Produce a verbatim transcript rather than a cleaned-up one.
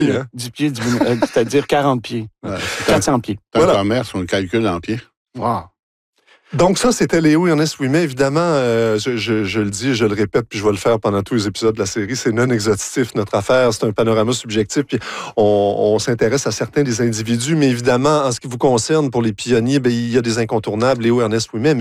Hein? dix pieds, dix, euh, c'est-à-dire quarante pieds. Ouais, quatre cents pieds. C'est un Voilà. commerce, on le calcule en pieds. Wow. Donc ça, c'était Léo et Ernest Ouimet. Évidemment, euh, je, je, je le dis, je le répète, puis je vais le faire pendant tous les épisodes de la série, c'est non exhaustif, notre affaire, c'est un panorama subjectif, puis on, on s'intéresse à certains des individus, mais évidemment, en ce qui vous concerne, pour les pionniers, bien, il y a des incontournables, Léo et Ernest Ouimet, mais